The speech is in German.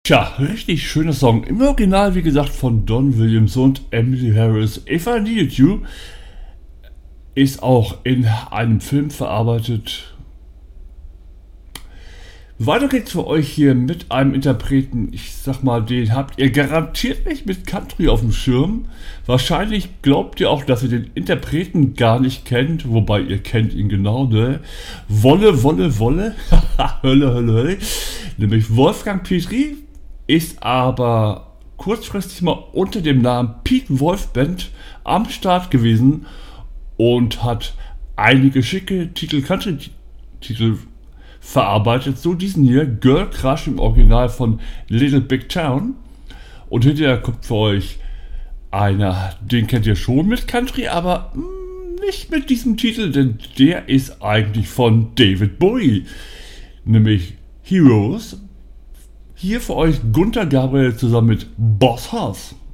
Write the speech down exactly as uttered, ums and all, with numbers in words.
Tja, richtig schöner Song. Im Original, wie gesagt, von Don Williams und Emily Harris. If I Needed You ist auch in einem Film verarbeitet. Weiter geht's für euch hier mit einem Interpreten. Ich sag mal, den habt ihr garantiert nicht mit Country auf dem Schirm. Wahrscheinlich glaubt ihr auch, dass ihr den Interpreten gar nicht kennt. Wobei ihr kennt ihn genau, ne? Wolle, Wolle, Wolle. Hölle, Hölle, Hölle. Nämlich Wolfgang Petri. Ist aber kurzfristig mal unter dem Namen Pete Wolf Band am Start gewesen und hat einige schicke Titel, Country-Titel verarbeitet. So diesen hier, Girl Crush im Original von Little Big Town. Und hinterher kommt für euch einer, den kennt ihr schon mit Country, aber mh, nicht mit diesem Titel, denn der ist eigentlich von David Bowie. Nämlich Heroes. Hier für euch Gunter Gabriel zusammen mit Boss Hoss.